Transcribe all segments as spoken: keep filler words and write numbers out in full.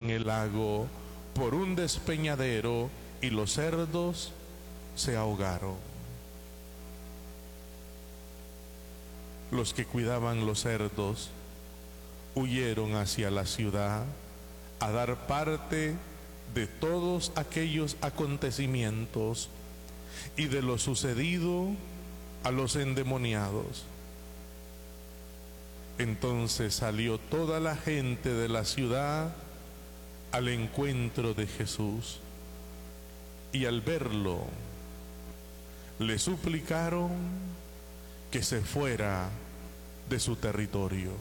en el lago por un despeñadero y los cerdos se ahogaron. Los que cuidaban los cerdos huyeron hacia la ciudad a dar parte de todos aquellos acontecimientos y de lo sucedido a los endemoniados. Entonces salió toda la gente de la ciudad al encuentro de Jesús, y al verlo le suplicaron que se fuera de su territorio.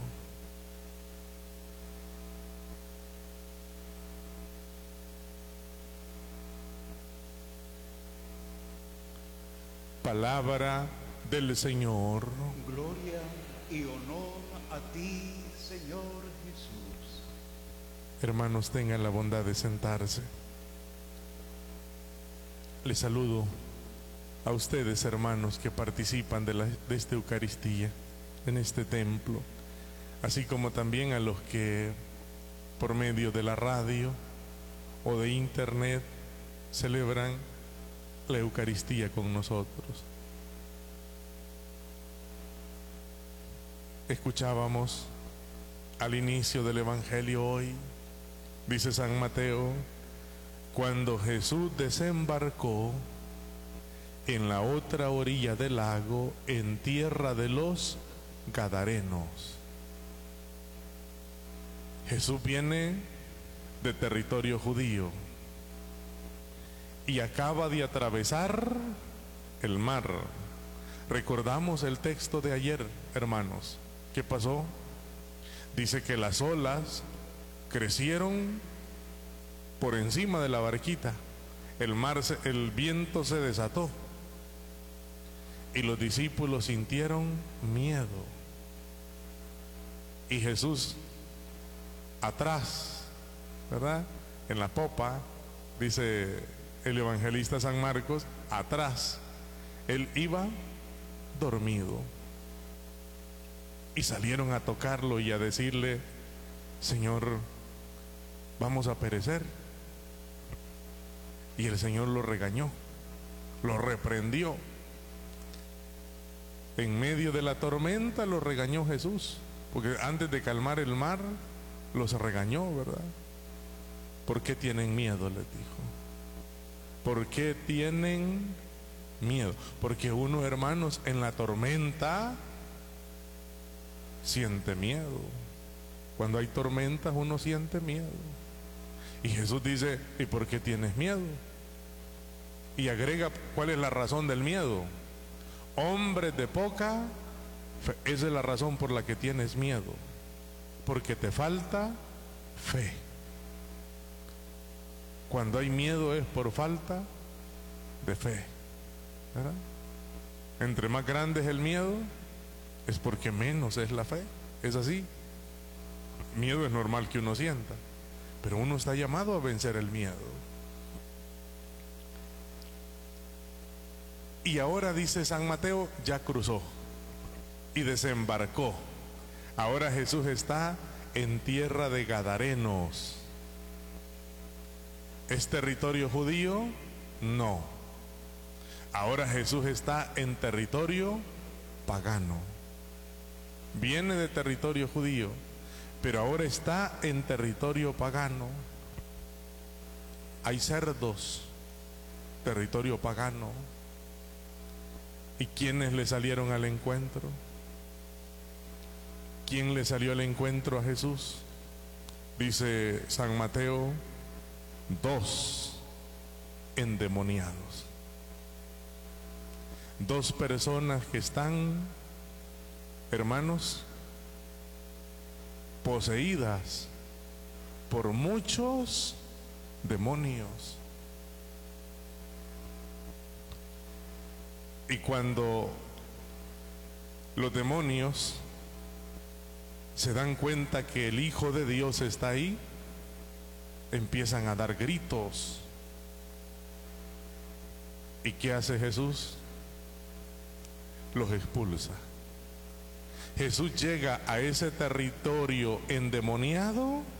Palabra del Señor. Gloria y honor a ti, Señor Jesús. Hermanos, tengan la bondad de sentarse. Les saludo a ustedes, hermanos, que participan de, la, de esta Eucaristía en este templo, así como también a los que por medio de la radio o de internet celebran la Eucaristía con nosotros. Escuchábamos al inicio del Evangelio hoy, dice San Mateo, cuando Jesús desembarcó en la otra orilla del lago, en tierra de los Gadarenos. Jesús viene de territorio judío y acaba de atravesar el mar. Recordamos el texto de ayer, hermanos. ¿Qué pasó? Dice que las olas crecieron por encima de la barquita. El mar, se, el viento se desató y los discípulos sintieron miedo. Y Jesús atrás, ¿verdad? En la popa, dice el evangelista San Marcos, atrás, él iba dormido. Y salieron a tocarlo y a decirle, Señor, vamos a perecer. Y el Señor lo regañó, lo reprendió. En medio de la tormenta lo regañó Jesús, porque antes de calmar el mar, los regañó, ¿verdad? ¿Por qué tienen miedo?, les dijo. ¿Por qué tienen miedo? Porque uno, hermanos, en la tormenta siente miedo. Cuando hay tormentas uno siente miedo. Y Jesús dice, ¿y por qué tienes miedo? Y agrega, ¿cuál es la razón del miedo? Hombres de poca fe. Esa es la razón por la que tienes miedo, porque te falta fe. Cuando hay miedo es por falta de fe, ¿verdad? Entre más grande es el miedo, es porque menos es la fe. Es así. Miedo es normal que uno sienta, pero uno está llamado a vencer el miedo. Y ahora dice San Mateo, ya cruzó y desembarcó. Ahora Jesús está en tierra de Gadarenos. ¿Es territorio judío? No. Ahora Jesús está en territorio pagano. Viene de territorio judío, pero ahora está en territorio pagano. Hay cerdos, territorio pagano. ¿Y quiénes le salieron al encuentro? ¿Quién le salió al encuentro a Jesús? Dice San Mateo, dos endemoniados. Dos personas que están, hermanos, poseídas por muchos demonios. Y cuando los demonios se dan cuenta que el Hijo de Dios está ahí, empiezan a dar gritos. ¿Y qué hace Jesús? Los expulsa. Jesús llega a ese territorio endemoniado